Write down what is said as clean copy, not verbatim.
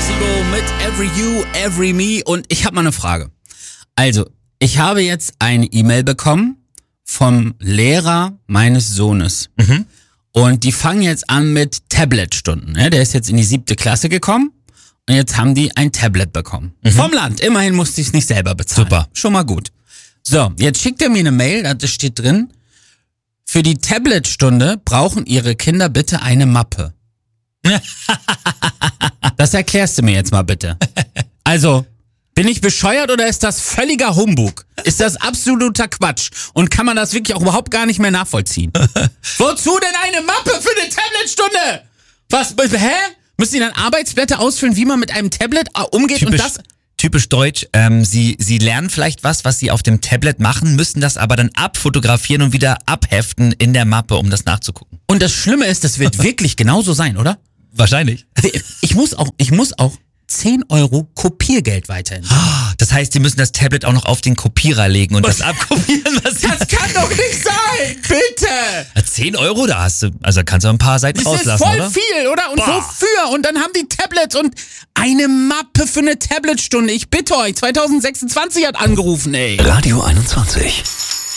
Sibo mit Every You, Every Me. Und ich habe mal eine Frage. Also, ich habe jetzt eine E-Mail bekommen vom Lehrer meines Sohnes. Und die fangen jetzt an mit Tablet-Stunden. Ne? Der ist jetzt in die 7. Klasse gekommen und jetzt haben die ein Tablet bekommen. Vom Land. Immerhin musste ich es nicht selber bezahlen. Super. Schon mal gut. So, jetzt schickt er mir eine Mail, da steht drin, für die Tablet-Stunde brauchen ihre Kinder bitte eine Mappe. Das erklärst du mir jetzt mal bitte. Also, bin ich bescheuert oder ist das völliger Humbug? Ist das absoluter Quatsch? Und kann man das wirklich auch überhaupt gar nicht mehr nachvollziehen? Wozu denn eine Mappe für eine Tablet-Stunde? Was, hä? Müssen die dann Arbeitsblätter ausfüllen, wie man mit einem Tablet umgeht und das... Typisch deutsch, sie lernen vielleicht was sie auf dem Tablet machen, müssen das aber dann abfotografieren und wieder abheften in der Mappe, um das nachzugucken. Und das Schlimme ist, das wird wirklich genauso sein, oder? Wahrscheinlich. Ich muss auch 10 Euro Kopiergeld weiterhin. Das heißt, sie müssen das Tablet auch noch auf den Kopierer legen und das abkopieren. Das kann doch nicht sein! Bitte! 10 Euro, da hast du, also kannst du ein paar Seiten Das ist rauslassen, voll oder? viel, oder? Und Boah. wofür? Und dann haben die Tablets und eine Mappe für eine Tablet-Stunde. Ich bitte euch, 2026 hat angerufen, ey. Radio 21.